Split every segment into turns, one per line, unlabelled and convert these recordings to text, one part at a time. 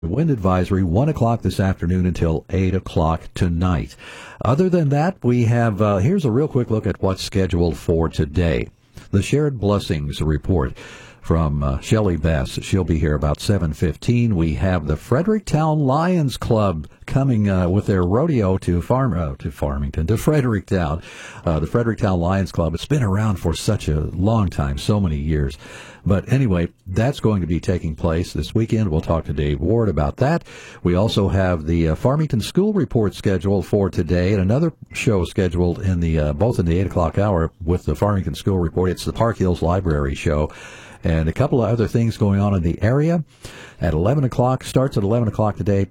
Wind advisory, 1 o'clock this afternoon until 8 o'clock tonight. Other than that, we have, here's a real quick look at what's scheduled for today. The Shared Blessings report from Shelley Bess. She'll be here about 7:15. We have the Fredericktown Lions Club coming with their rodeo to Farmington, to Fredericktown. The Fredericktown Lions Club, it's been around for such a long time, so many years. But anyway, that's going to be taking place this weekend. We'll talk to Dave Ward about that. We also have the Farmington School Report scheduled for today, and another show scheduled in the both in the 8 o'clock hour with the Farmington School Report. It's the Park Hills Library show. And a couple of other things going on in the area. At 11 o'clock, starts at 11 o'clock today,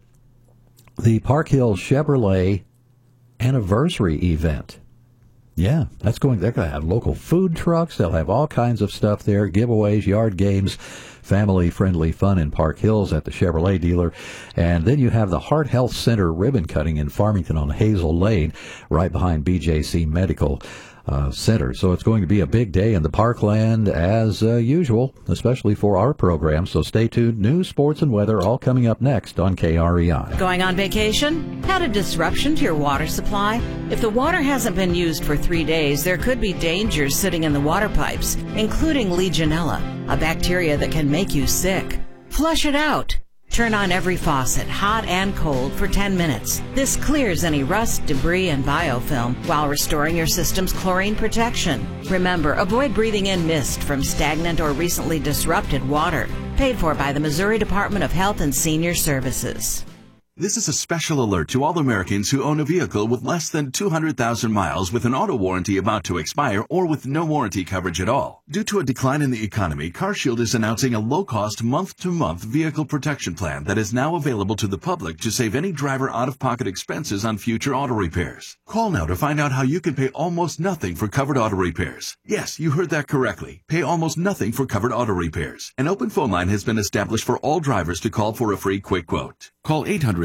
the Park Hills Chevrolet anniversary event. Yeah, they're going to have local food trucks. They'll have all kinds of stuff there, giveaways, yard games, family-friendly fun in Park Hills at the Chevrolet dealer. And then you have the Heart Health Center ribbon cutting in Farmington on Hazel Lane, right behind BJC Medical Center. So it's going to be a big day in the parkland as usual, especially for our program. So stay tuned. News, sports, and weather all coming up next on KREI.
Going on vacation? Had a disruption to your water supply? If the water hasn't been used for 3 days, there could be dangers sitting in the water pipes, including Legionella, a bacteria that can make you sick. Flush it out. Turn on every faucet, hot and cold, for 10 minutes. This clears any rust, debris, and biofilm while restoring your system's chlorine protection. Remember, avoid breathing in mist from stagnant or recently disrupted water. Paid for by the Missouri Department of Health and Senior Services.
This is a special alert to all Americans who own a vehicle with less than 200,000 miles with an auto warranty about to expire or with no warranty coverage at all. Due to a decline in the economy, CarShield is announcing a low-cost month-to-month vehicle protection plan that is now available to the public to save any driver out-of-pocket expenses on future auto repairs. Call now to find out how you can pay almost nothing for covered auto repairs. Yes, you heard that correctly. Pay almost nothing for covered auto repairs. An open phone line has been established for all drivers to call for a free quick quote. Call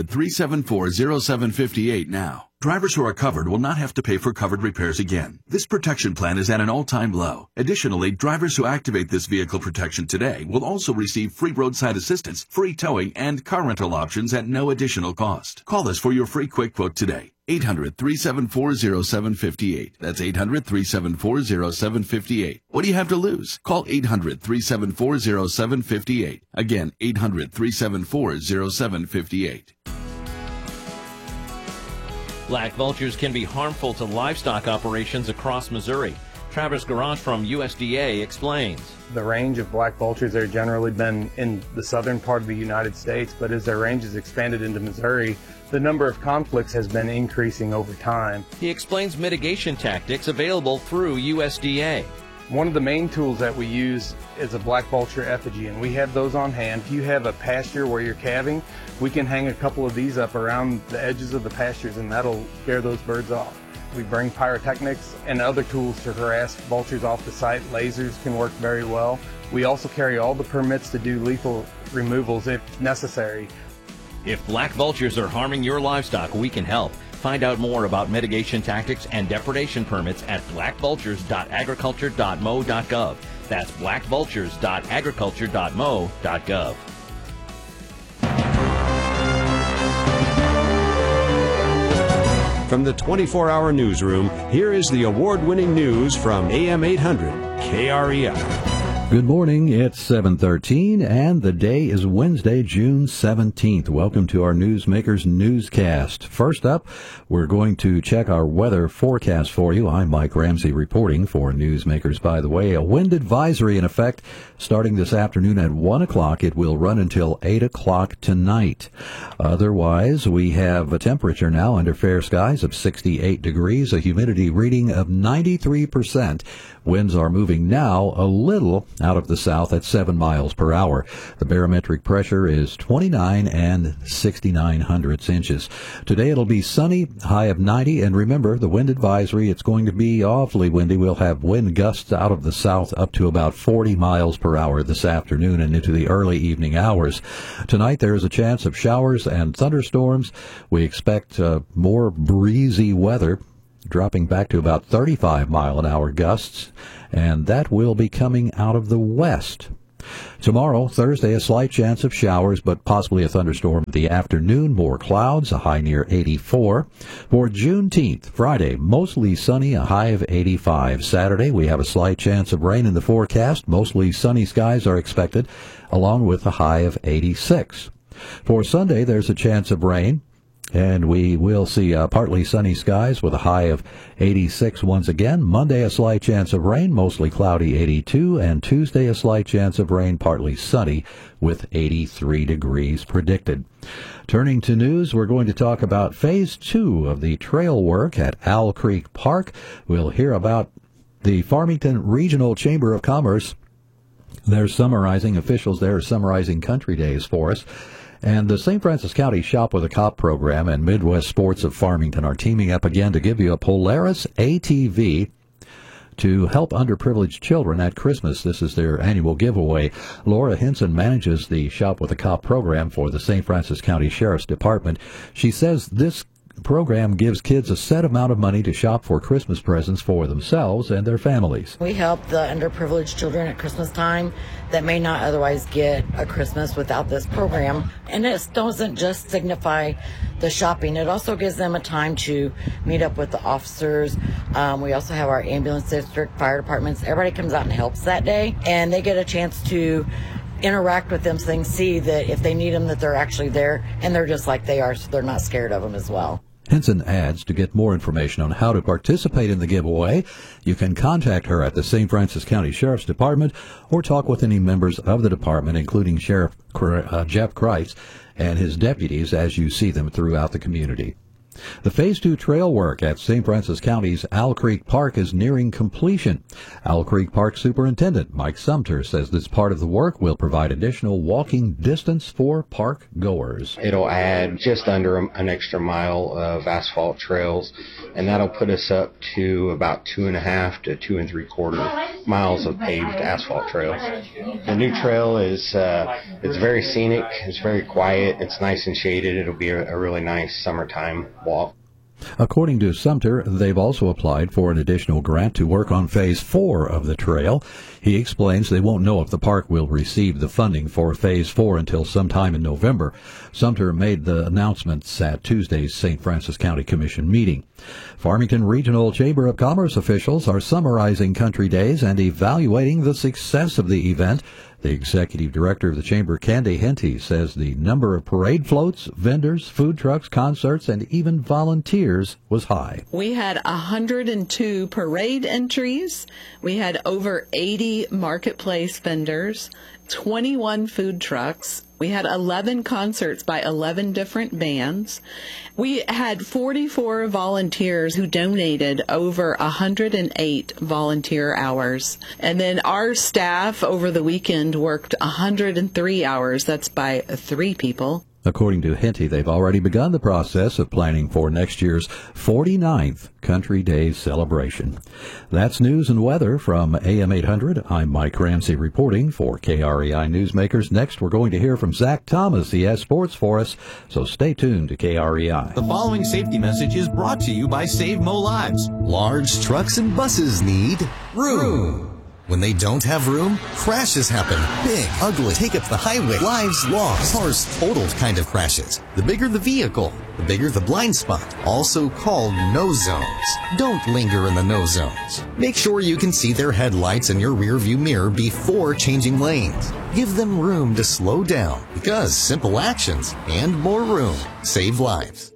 800-374-0758 now. Drivers who are covered will not have to pay for covered repairs again. This protection plan is at an all-time low. Additionally, drivers who activate this vehicle protection today will also receive free roadside assistance, free towing, and car rental options at no additional cost. Call us for your free quick quote today. 800-374-0758. That's 800-374-0758. What do you have to lose? Call 800-374-0758. Again, 800-374-0758.
Black vultures can be harmful to livestock operations across Missouri. Travis Garage from USDA explains.
The range of black vultures have generally been in the southern part of the United States, but as their range has expanded into Missouri, the number of conflicts has been increasing over time.
He explains mitigation tactics available through USDA.
One of the main tools that we use is a black vulture effigy, and we have those on hand. If you have a pasture where you're calving, we can hang a couple of these up around the edges of the pastures, and that'll scare those birds off. We bring pyrotechnics and other tools to harass vultures off the site. Lasers can work very well. We also carry all the permits to do lethal removals if necessary.
If black vultures are harming your livestock, we can help. Find out more about mitigation tactics and depredation permits at blackvultures.agriculture.mo.gov. That's blackvultures.agriculture.mo.gov.
From the 24-hour newsroom, here is the award-winning news from AM 800 KREI.
Good morning. It's 7:13, and the day is Wednesday, June 17th. Welcome to our Newsmakers Newscast. First up, we're going to check our weather forecast for you. I'm Mike Ramsey reporting for Newsmakers. By the way, a wind advisory in effect starting this afternoon at 1 o'clock. It will run until 8 o'clock tonight. Otherwise, we have a temperature now under fair skies of 68 degrees, a humidity reading of 93%. Winds are moving now a little out of the south at 7 miles per hour. The barometric pressure is 29 and 69 inches. Today it'll be sunny, high of 90, and remember the wind advisory, it's going to be awfully windy. We'll have wind gusts out of the south up to about 40 miles per hour this afternoon and into the early evening hours. Tonight there is a chance of showers and thunderstorms. We expect more breezy weather, dropping back to about 35-mile-an-hour gusts, and that will be coming out of the west. Tomorrow, Thursday, a slight chance of showers, but possibly a thunderstorm in the afternoon. More clouds, a high near 84. For Juneteenth, Friday, mostly sunny, a high of 85. Saturday, we have a slight chance of rain in the forecast. Mostly sunny skies are expected, along with a high of 86. For Sunday, there's a chance of rain, and we will see partly sunny skies with a high of 86 once again. Monday, a slight chance of rain, mostly cloudy, 82. And Tuesday, a slight chance of rain, partly sunny, with 83 degrees predicted. Turning to news, we're going to talk about Phase 2 of the trail work at Owl Creek Park. We'll hear about the Farmington Regional Chamber of Commerce. Officials there are summarizing Country Days for us. And the St. Francis County Shop with a Cop program and Midwest Sports of Farmington are teaming up again to give you a Polaris ATV to help underprivileged children at Christmas. This is their annual giveaway. Laura Hinson manages the Shop with a Cop program for the St. Francis County Sheriff's Department. She says this program gives kids a set amount of money to shop for Christmas presents for themselves and their families.
We help the underprivileged children at Christmas time that may not otherwise get a Christmas without this program. And it doesn't just signify the shopping. It also gives them a time to meet up with the officers. We also have our ambulance district, fire departments. Everybody comes out and helps that day, and they get a chance to interact with them so they can see that if they need them, that they're actually there, and they're just like they are, so they're not scared of them as well.
Hinson adds, to get more information on how to participate in the giveaway, you can contact her at the St. Francis County Sheriff's Department or talk with any members of the department, including Sheriff Jeff Kreitz and his deputies as you see them throughout the community. The Phase 2 trail work at St. Francis County's Owl Creek Park is nearing completion. Owl Creek Park Superintendent Mike Sumter says this part of the work will provide additional walking distance for park goers.
It'll add just under an extra mile of asphalt trails, and that'll put us up to about 2.5 to 2 3/4 miles of paved asphalt trails. The new trail is it's very scenic, it's very quiet, it's nice and shaded. It'll be a really nice summertime walk.
According to Sumter, they've also applied for an additional grant to work on Phase 4 of the trail. He explains they won't know if the park will receive the funding for Phase 4 until sometime in November. Sumter made the announcements at Tuesday's St. Francis County Commission meeting. Farmington Regional Chamber of Commerce officials are summarizing Country Days and evaluating the success of the event. The executive director of the chamber, Candy Henty, says the number of parade floats, vendors, food trucks, concerts, and even volunteers was high.
We had 102 parade entries. We had over 80 marketplace vendors, 21 food trucks. We had 11 concerts by 11 different bands. We had 44 volunteers who donated over 108 volunteer hours. And then our staff over the weekend worked 103 hours. That's by 3 people.
According to Henty, they've already begun the process of planning for next year's 49th Country Days celebration. That's news and weather from AM 800. I'm Mike Ramsey reporting for KREI Newsmakers. Next, we're going to hear from Zach Thomas. He has sports for us, so stay tuned to KREI.
The following safety message is brought to you by Save Mo Lives. Large trucks and buses need room. When they don't have room, crashes happen. Big, ugly, take up the highway, lives lost, cars totaled kind of crashes. The bigger the vehicle, the bigger the blind spot, also called no zones. Don't linger in the no zones. Make sure you can see their headlights in your rear view mirror before changing lanes. Give them room to slow down, because simple actions and more room save lives.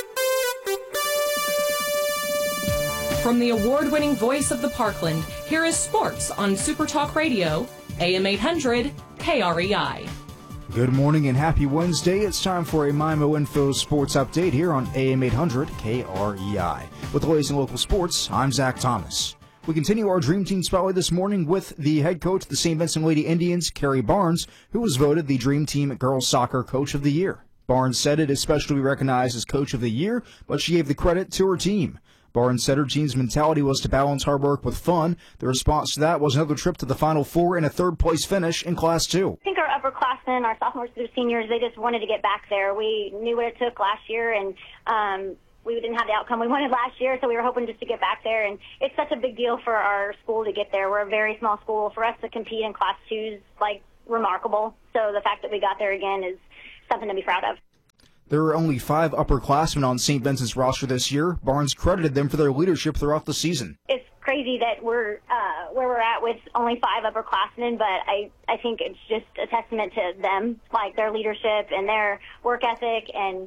From the award-winning voice of the Parkland, here is sports on Super Talk Radio, AM 800, KREI.
Good morning and happy Wednesday. It's time for a MIMO Info Sports Update here on AM 800, KREI. With the latest in local sports, I'm Zach Thomas. We continue our Dream Team Spotlight this morning with the head coach of the St. Vincent Lady Indians, Carrie Barnes, who was voted the Dream Team Girls Soccer Coach of the Year. Barnes said it is special to be recognized as Coach of the Year, but she gave the credit to her team. Barnes said her team's mentality was to balance hard work with fun. The response to that was another trip to the Final Four and a third-place finish in Class 2.
I think our upperclassmen, our sophomores through seniors, they just wanted to get back there. We knew what it took last year, and we didn't have the outcome we wanted last year, so we were hoping just to get back there. And it's such a big deal for our school to get there. We're a very small school. For us to compete in Class 2s like remarkable. So the fact that we got there again is something to be proud of.
There are only 5 upperclassmen on St. Vincent's roster this year. Barnes credited them for their leadership throughout the season.
It's crazy that we're where we're at with only 5 upperclassmen, but I think it's just a testament to them, like their leadership and their work ethic. And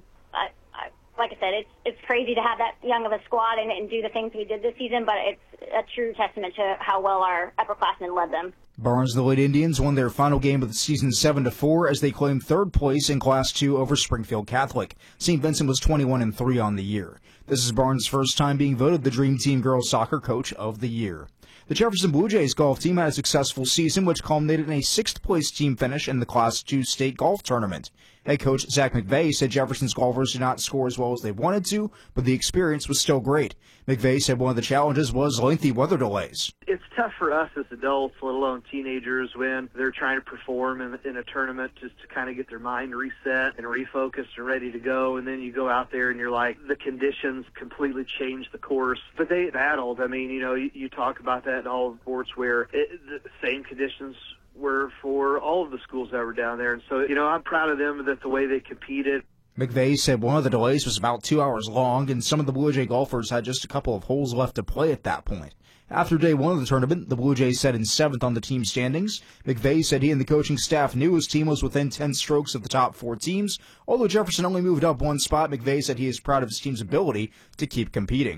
like I said, it's crazy to have that young of a squad and do the things we did this season, but it's a true testament to how well our upperclassmen led them.
Barnes, the Lady Indians, won their final game of the season 7-4 as they claimed 3rd place in Class 2 over Springfield Catholic. St. Vincent was 21-3 on the year. This is Barnes' first time being voted the Dream Team Girls Soccer Coach of the Year. The Jefferson Blue Jays golf team had a successful season, which culminated in a 6th-place team finish in the Class 2 state golf tournament. Head coach Zach McVeigh said Jefferson's golfers did not score as well as they wanted to, but the experience was still great. McVeigh said one of the challenges was lengthy weather delays.
It's tough for us as adults, let alone teenagers, when they're trying to perform in a tournament just to kind of get their mind reset and refocused and ready to go. And then you go out there and you're like, the conditions completely change the course. But they battled. I mean, you talk about that in all of sports where the same conditions were for all of the schools that were down there. And so, I'm proud of them that the way they competed.
McVeigh said one of the delays was about 2 hours long, and some of the Blue Jay golfers had just a couple of holes left to play at that point. After day 1 of the tournament, the Blue Jays set in 7th on the team standings. McVeigh said he and the coaching staff knew his team was within 10 strokes of the top 4 teams. Although Jefferson only moved up 1 spot, McVeigh said he is proud of his team's ability to keep competing.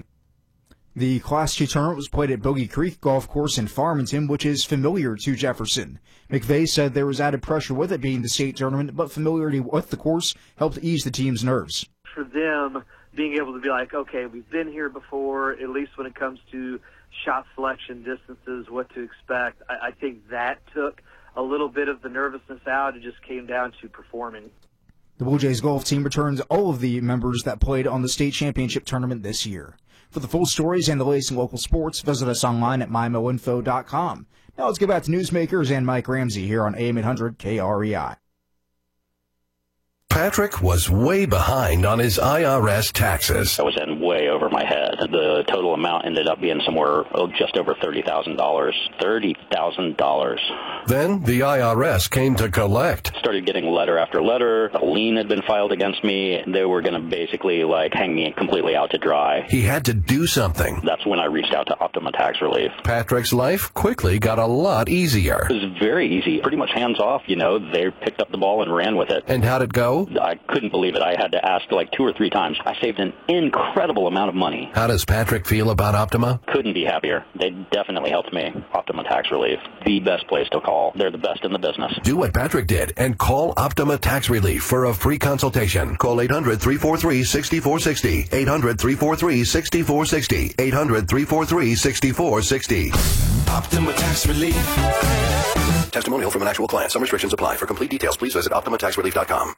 The Class 2 tournament was played at Bogey Creek Golf Course in Farmington, which is familiar to Jefferson. McVeigh said there was added pressure with it being the state tournament, but familiarity with the course helped ease the team's nerves.
For them, being able to be like, okay, we've been here before, at least when it comes to shot selection, distances, what to expect, I think that took a little bit of the nervousness out. It just came down to performing.
The Blue Jays golf team returns all of the members that played on the state championship tournament this year. For the full stories and the latest in local sports, visit us online at mymoinfo.com. Now let's get back to Newsmakers and Mike Ramsey here on AM 800 KREI.
Patrick was way behind on his IRS taxes.
I was in way over my head. The total amount ended up being somewhere just over $30,000. $30,000.
Then the IRS came to collect.
Started getting letter after letter. A lien had been filed against me. They were going to basically hang me completely out to dry.
He had to do something.
That's when I reached out to Optima Tax Relief.
Patrick's life quickly got a lot easier.
It was very easy. Pretty much hands off, They picked up the ball and ran with it.
And how'd it go?
I couldn't believe it. I had to ask 2 or 3 times. I saved an incredible amount of money.
How does Patrick feel about Optima?
Couldn't be happier. They definitely helped me. Optima Tax Relief. The best place to call. They're the best in the business.
Do what Patrick did and call Optima Tax Relief for a free consultation. Call 800-343-6460. 800-343-6460. 800-343-6460.
Optima Tax Relief.
Testimonial from an actual client. Some restrictions apply. For complete details, please visit OptimaTaxRelief.com.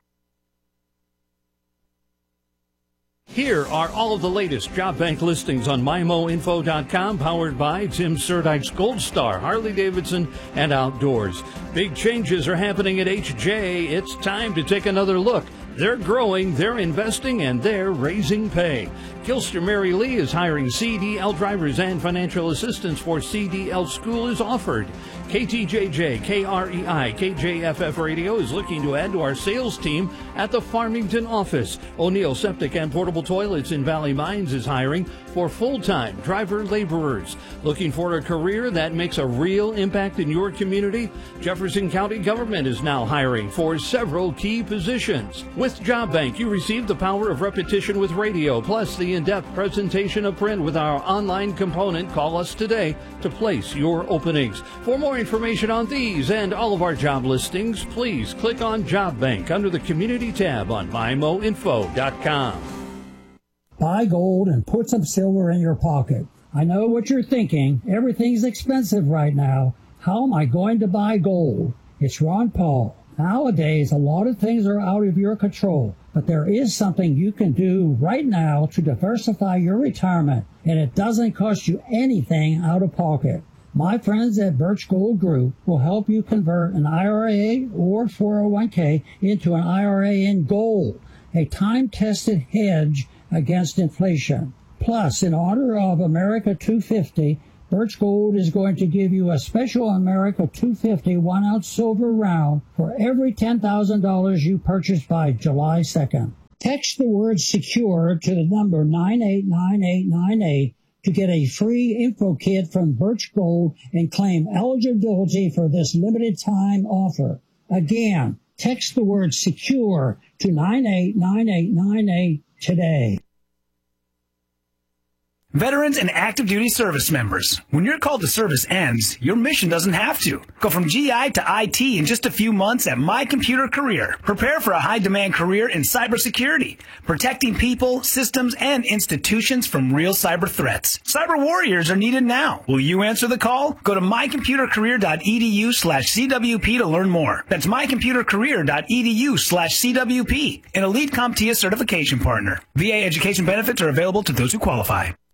Here are all of the latest job bank listings on MyMoInfo.com, powered by Tim Surdyk's Gold Star, Harley-Davidson, and Outdoors. Big changes are happening at HJ. It's time to take another look. They're growing, they're investing, and they're raising pay. Gilster Mary Lee is hiring CDL drivers, and financial assistance for CDL school is offered. KTJJ, KREI, KJFF Radio is looking to add to our sales team at the Farmington office. O'Neill Septic and Portable Toilets in Valley Mines is hiring for full-time driver laborers. Looking for a career that makes a real impact in your community? Jefferson County government is now hiring for several key positions. With Job Bank, you receive the power of repetition with radio, plus the in-depth presentation of print with our online component. Call us today to place your openings. For more information on these and all of our job listings, please click on Job Bank under the Community tab on MyMoInfo.com.
Buy gold and put some silver in your pocket. I know what you're thinking. Everything's expensive right now. How am I going to buy gold? It's Ron Paul. Nowadays, a lot of things are out of your control, but there is something you can do right now to diversify your retirement, and it doesn't cost you anything out of pocket. My friends at Birch Gold Group will help you convert an IRA or 401k into an IRA in gold, a time-tested hedge against inflation. Plus, in honor of America 250, Birch Gold is going to give you a special America 250 1-ounce silver round for every $10,000 you purchase by July 2nd. Text the word SECURE to the number 989898 to get a free info kit from Birch Gold and claim eligibility for this limited time offer. Again, text the word SECURE to 989898 today.
Veterans and active duty service members, when your call to service ends, your mission doesn't have to. Go from GI to IT in just a few months at My Computer Career. Prepare for a high-demand career in cybersecurity, protecting people, systems, and institutions from real cyber threats. Cyber warriors are needed now. Will you answer the call? Go to mycomputercareer.edu/CWP to learn more. That's mycomputercareer.edu/CWP, an elite CompTIA certification partner. VA education benefits are available to those who qualify.